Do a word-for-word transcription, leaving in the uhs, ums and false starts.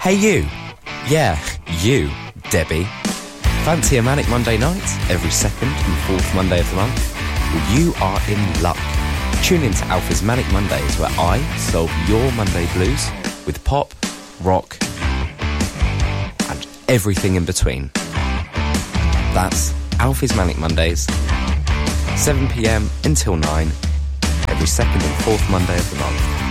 Hey you. Yeah, you, Debbie. Fancy a Manic Monday night every second and fourth Monday of the month? Well, you are in luck. Tune in to Alpha's Manic Mondays, where I solve your Monday blues with pop, rock, and everything in between. That's Alfie's Manic Mondays, seven p m until nine, every second and fourth Monday of the month.